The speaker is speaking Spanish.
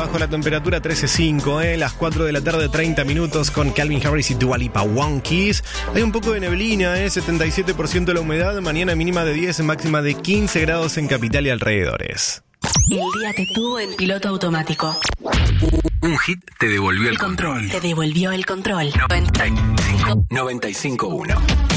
bajo la temperatura 13.5, las 4 de la tarde 30 minutos con Calvin Harris y Dua Lipa, One Kiss. Hay un poco de neblina, 77% la humedad, mañana mínima de 10, máxima de 15 grados en capital y alrededores. El día te tuvo en piloto automático. Un hit te devolvió el control. Te devolvió el control. 95.1